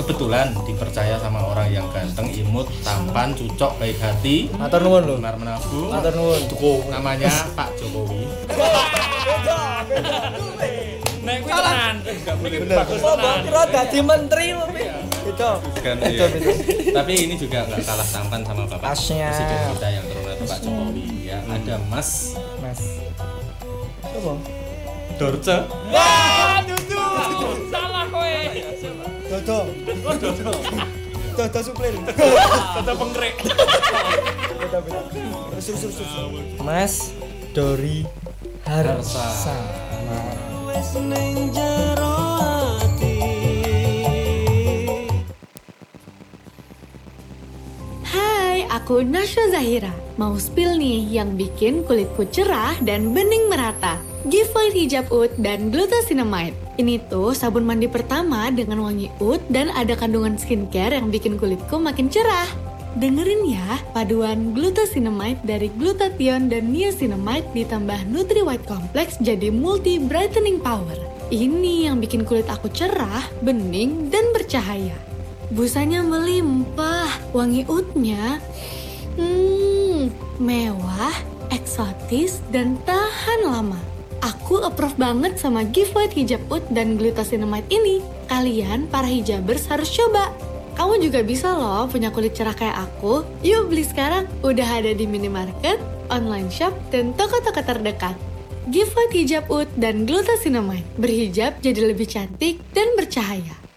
kebetulan dipercaya sama orang yang ganteng, imut, tampan, cucok, baik hati, Matur nuwun lho. gemar menabung. Matur nuwun. Namanya Pak Jokowi. Nek kuwi tenan. Enggak boleh bagus Oh, tenan. kira dadi menteri lho, Pi. Gitu. Kan, iya. Tapi ini juga nggak kalah tampan sama Bapak Pasnya. Presiden kita yang terhormat Pak Jokowi. Ya, ada Mas Mas. Apa? Dorce. Wah, dudu. Salah kowe. Dodo. Dodo suplir. Kata pengkrek. Beda-beda. Terus. Mas Dori Harsa. Wes ning jero ati. Hai, aku Nasya Zahira. Mau spill nih yang bikin kulitku cerah dan bening merata. Giveaway hijab oud dan glucosinamide. Ini tuh sabun mandi pertama dengan wangi oud dan ada kandungan skincare yang bikin kulitku makin cerah. Dengerin ya, paduan glucosinamide dari glutathione dan niacinamide ditambah Nutri White Complex jadi multi brightening power. Ini yang bikin kulit aku cerah, bening, dan bercahaya. Busanya melimpah, wangi oudnya mewah, eksotis, dan tahan lama. Aku approve banget sama giveaway hijab oud dan glucosinamide ini. Kalian para hijabers harus coba. Kamu juga bisa loh punya kulit cerah kayak aku. Yuk beli sekarang, udah ada di minimarket, online shop, dan toko-toko terdekat. Giveaway hijab oud dan glucosinamide. Berhijab jadi lebih cantik dan bercahaya.